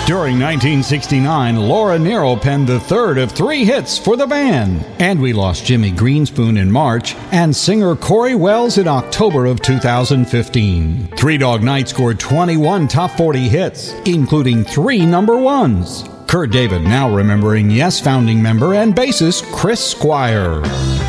During 1969, Laura Nyro penned the third of 3 hits for the band. And we lost Jimmy Greenspoon in March and singer Corey Wells in October of 2015. Three Dog Night scored 21 top 40 hits, including 3 number ones. Kurt David now remembering Yes founding member and bassist Chris Squire.